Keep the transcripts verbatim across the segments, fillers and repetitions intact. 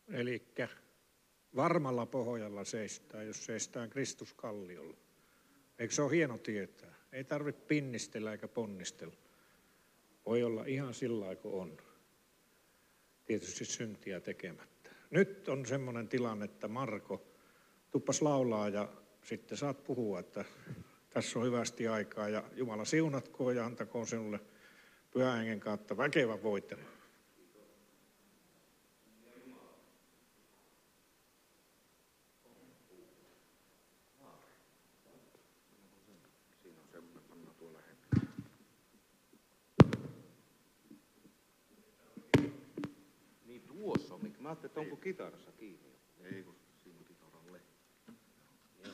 Eli varmalla pohjalla seistään, jos seistään Kristuskalliolla. Eikö se ole hieno tietää? Ei tarvitse pinnistellä eikä ponnistella. Voi olla ihan sillä lailla kuin on. Tietysti syntiä tekemättä. Nyt on semmoinen tilanne, että Marko, tuppas laulaa ja sitten saat puhua, että tässä on hyvästi aikaa ja Jumala siunatkoon ja antakoon sinulle Pyhän Hengen kautta väkevä voitelu. Niin tuossa on. Mä ajattelin, että onko kitarassa kiinni. Ei, kun siinä on kitaralle. Joo.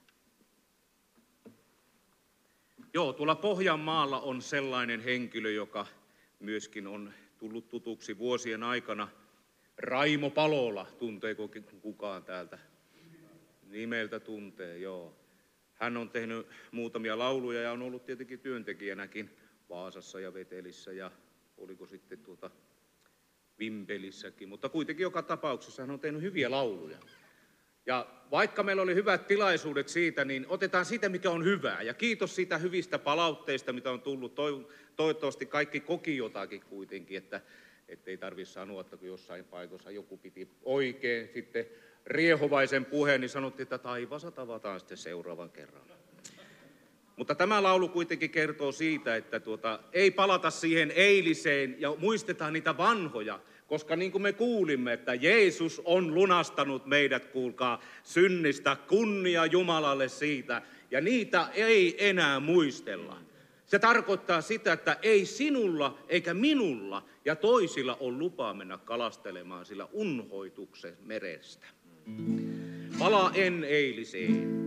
Joo, tuolla Pohjanmaalla on sellainen henkilö, joka myöskin on tullut tutuksi vuosien aikana. Raimo Palola, tunteeko kukaan täältä? Nimeltä tuntee, joo. Hän on tehnyt muutamia lauluja ja on ollut tietenkin työntekijänäkin Vaasassa ja Vetelissä ja oliko sitten tuota Vimpelissäkin, mutta kuitenkin joka tapauksessa hän on tehnyt hyviä lauluja. Ja vaikka meillä oli hyvät tilaisuudet siitä, niin otetaan sitä, mikä on hyvää. Ja kiitos siitä hyvistä palautteista, mitä on tullut. Toivottavasti kaikki koki jotakin kuitenkin, että ei tarvitse sanoa, että kun jossain paikassa joku piti oikein sitten riehovaisen puheen, niin sanottiin, että taivaassa tavataan sitten seuraavan kerran. Mutta tämä laulu kuitenkin kertoo siitä, että tuota, ei palata siihen eiliseen ja muistetaan niitä vanhoja, koska niin kuin me kuulimme, että Jeesus on lunastanut meidät, kuulkaa, synnistä, kunnia Jumalalle siitä, ja niitä ei enää muistella. Se tarkoittaa sitä, että ei sinulla eikä minulla ja toisilla ole lupaa mennä kalastelemaan sillä unhoituksen merestä. Pala en eiliseen.